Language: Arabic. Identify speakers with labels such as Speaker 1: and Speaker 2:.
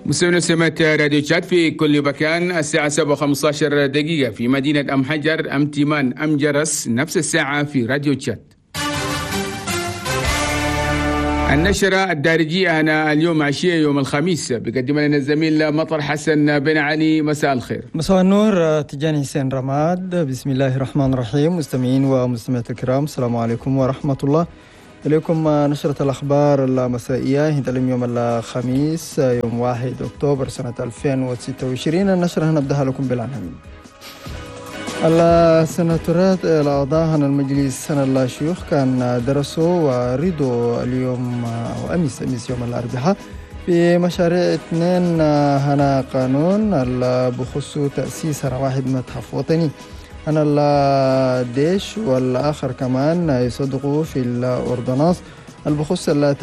Speaker 1: مستمعين سمات راديو تشات في كل مكان. الساعة 7:15 دقيقة في مدينة أم حجر، أم تيمان، أم جرس، نفس الساعة في راديو تشات. النشرة الدارجية أنا اليوم عشية يوم الخميس، بيقدم لنا الزميل مطر حسن بن علي. مساء الخير.
Speaker 2: مساء النور. تجاني حسين رماد. بسم الله الرحمن الرحيم. مستمعين ومستمعات الكرام، السلام عليكم ورحمة الله. إليكم نشرة الأخبار المسائية اليوم يوم الخميس يوم 1 أكتوبر سنة 2026. النشرة هنبدأها لكم بالعناوين. السناتورات الأعضاء المجلس الشيوخ كان درسوا وردوا اليوم وأمس يوم الأربعاء في مشاريع 2 هنا قانون بخصوص تأسيس واحد متحف وطني هنا الديش، والآخر كمان يصدقوا في الأردناس البخصوص